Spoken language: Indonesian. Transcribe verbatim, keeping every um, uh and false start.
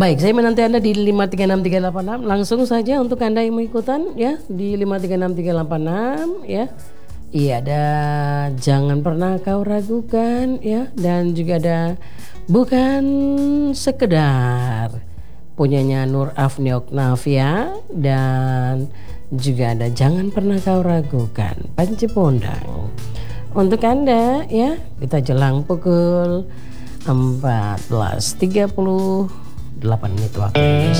Baik, saya menanti Anda di lima tiga enam tiga delapan enam. Langsung saja untuk Anda yang mau ikutan ya di lima tiga enam tiga delapan enam ya. Iya, ada jangan pernah kau ragukan ya, dan juga ada bukan sekedar punyanya Nur Afni Oknavia, dan juga ada jangan pernah kau ragukan Panji Pondang. Untuk Anda ya, kita jelang pukul empat belas tiga puluh delapan menit waktu Indonesia.